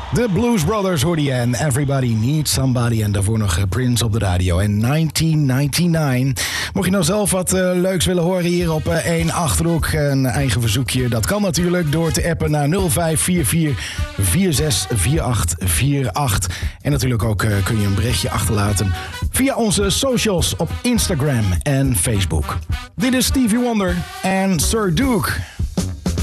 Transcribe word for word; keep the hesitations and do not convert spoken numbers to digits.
De Blues Brothers hoorde je en Everybody Needs Somebody. En daarvoor nog Prince op de radio en negentien negenennegentig. Mocht je nou zelf wat uh, leuks willen horen hier op uh, één Achterhoek, een eigen verzoekje, dat kan natuurlijk door te appen naar nul vijf vier vier vier zes vier acht vier acht. En natuurlijk ook uh, kun je een berichtje achterlaten via onze socials op Instagram en Facebook. Dit is Stevie Wonder en Sir Duke.